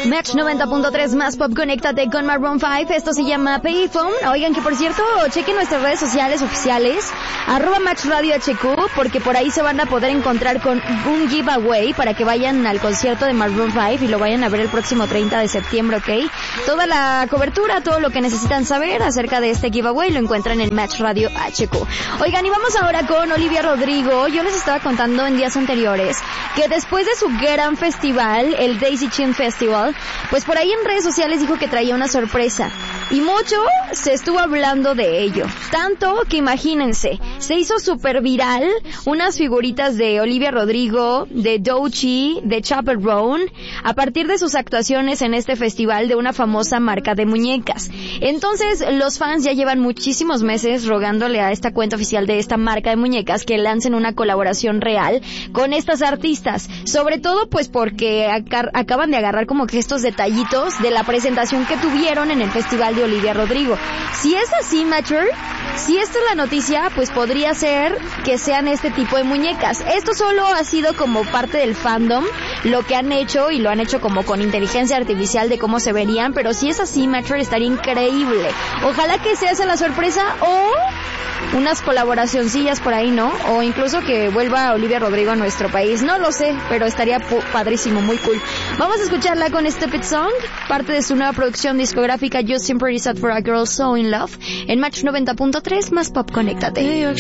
Match 90.3 más pop, conéctate con Maroon 5. Esto se llama Payphone. Oigan, que por cierto, chequen nuestras redes sociales oficiales, @MatchRadioHQ, porque por ahí se van a poder encontrar con un giveaway para que vayan al concierto de Maroon 5 y lo vayan a ver el próximo 30 de septiembre, ¿ok? Toda la cobertura, todo lo que necesitan saber acerca de este giveaway lo encuentran en Match Radio HQ. Oigan, y vamos ahora con Olivia Rodrigo. Yo les estaba contando en días anteriores que después de su gran festival, el Daisy Chin Festival, pues por ahí en redes sociales dijo que traía una sorpresa. Y mucho se estuvo hablando de ello. Tanto que imagínense, se hizo súper viral unas figuritas de Olivia Rodrigo, de Doechii, de Chaperone, a partir de sus actuaciones en este festival de una famosa marca de muñecas. Entonces, los fans ya llevan muchísimos meses rogándole a esta cuenta oficial de esta marca de muñecas que lancen una colaboración real con estas artistas. Sobre todo, pues porque acaban de agarrar como que estos detallitos de la presentación que tuvieron en el festival de Olivia Rodrigo. Si es así, Matcher, si esta es la noticia, pues podría ser que sean este tipo de muñecas. Esto solo ha sido como parte del fandom, lo que han hecho, y lo han hecho como con inteligencia artificial de cómo se verían, pero si es así, Matcher, estaría increíble. Ojalá que sea esa la sorpresa, o unas colaboracioncillas por ahí, ¿no? O incluso que vuelva Olivia Rodrigo a nuestro país. No lo sé, pero estaría padrísimo, muy cool. Vamos a escucharla con Stupid Song, parte de su nueva producción discográfica Justin Pretty Sad for a Girl So in Love, en Match 90.3 más pop, conéctate.